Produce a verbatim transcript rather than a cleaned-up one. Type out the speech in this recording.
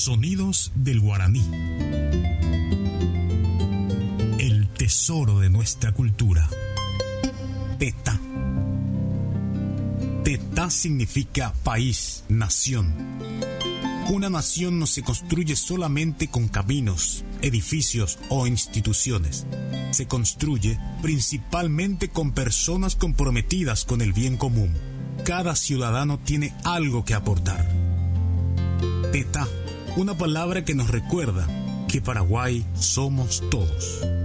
Sonidos del guaraní. El tesoro de nuestra cultura. Tetá. Tetá significa país, nación. Una nación no se construye solamente con caminos, edificios o instituciones. Se construye principalmente con personas comprometidas con el bien común. Cada ciudadano tiene algo que aportar. Tetá, una palabra que nos recuerda que Paraguay somos todos.